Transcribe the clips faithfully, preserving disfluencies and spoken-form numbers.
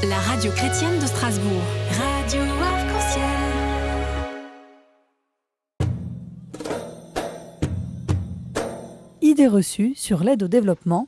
La radio chrétienne de Strasbourg. Radio Arc-en-Ciel. Idées reçues sur l'aide au développement.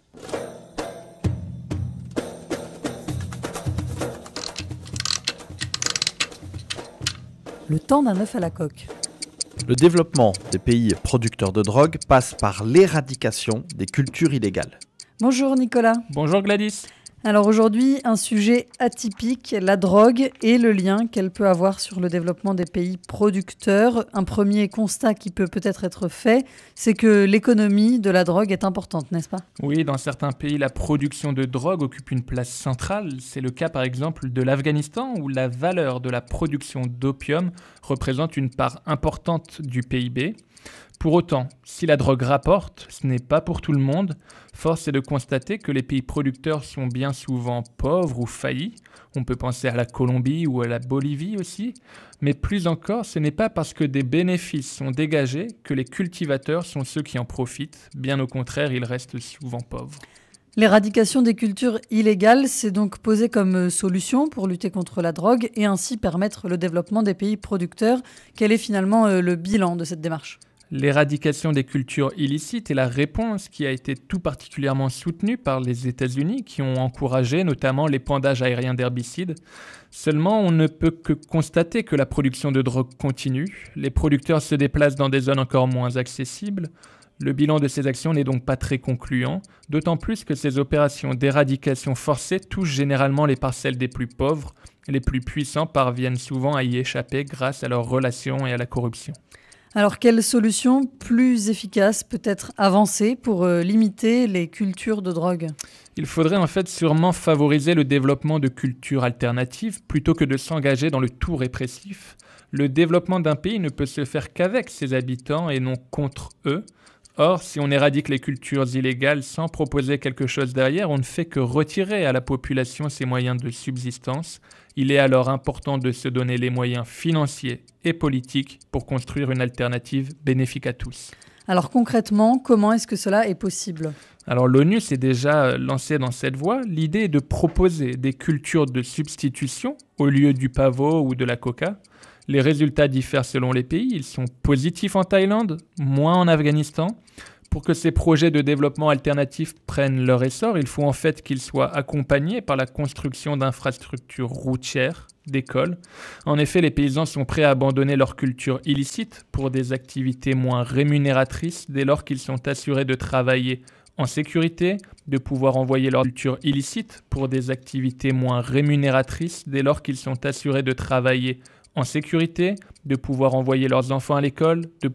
Le temps d'un œuf à la coque. Le développement des pays producteurs de drogue passe par l'éradication des cultures illégales. Bonjour Nicolas. Bonjour Gladys. Alors aujourd'hui, un sujet atypique, la drogue et le lien qu'elle peut avoir sur le développement des pays producteurs. Un premier constat qui peut peut-être être fait, c'est que l'économie de la drogue est importante, n'est-ce pas ? Oui, dans certains pays, la production de drogue occupe une place centrale. C'est le cas par exemple de l'Afghanistan, où la valeur de la production d'opium représente une part importante du P I B. Pour autant, si la drogue rapporte, ce n'est pas pour tout le monde. Force est de constater que les pays producteurs sont bien souvent pauvres ou faillis. On peut penser à la Colombie ou à la Bolivie aussi. Mais plus encore, ce n'est pas parce que des bénéfices sont dégagés que les cultivateurs sont ceux qui en profitent. Bien au contraire, ils restent souvent pauvres. L'éradication des cultures illégales, c'est donc posé comme solution pour lutter contre la drogue et ainsi permettre le développement des pays producteurs. Quel est finalement le bilan de cette démarche ? L'éradication des cultures illicites est la réponse qui a été tout particulièrement soutenue par les États-Unis, qui ont encouragé notamment l'épandage aérien d'herbicides. Seulement, on ne peut que constater que la production de drogue continue. Les producteurs se déplacent dans des zones encore moins accessibles. Le bilan de ces actions n'est donc pas très concluant, d'autant plus que ces opérations d'éradication forcée touchent généralement les parcelles des plus pauvres. Les plus puissants parviennent souvent à y échapper grâce à leurs relations et à la corruption. Alors, quelle solution plus efficace peut être avancée pour euh, limiter les cultures de drogue ? Il faudrait en fait sûrement favoriser le développement de cultures alternatives plutôt que de s'engager dans le tout répressif. Le développement d'un pays ne peut se faire qu'avec ses habitants et non contre eux. Or, si on éradique les cultures illégales sans proposer quelque chose derrière, on ne fait que retirer à la population ses moyens de subsistance. Il est alors important de se donner les moyens financiers et politiques pour construire une alternative bénéfique à tous. Alors concrètement, comment est-ce que cela est possible ? Alors l'ONU s'est déjà lancée dans cette voie. L'idée est de proposer des cultures de substitution au lieu du pavot ou de la coca. Les résultats diffèrent selon les pays. Ils sont positifs en Thaïlande, moins en Afghanistan. Pour que ces projets de développement alternatifs prennent leur essor, il faut en fait qu'ils soient accompagnés par la construction d'infrastructures routières, d'écoles. En effet, les paysans sont prêts à abandonner leur culture illicite pour des activités moins rémunératrices dès lors qu'ils sont assurés de travailler en sécurité, de pouvoir envoyer leur culture illicite pour des activités moins rémunératrices dès lors qu'ils sont assurés de travailler en sécurité, de pouvoir envoyer leurs enfants à l'école, de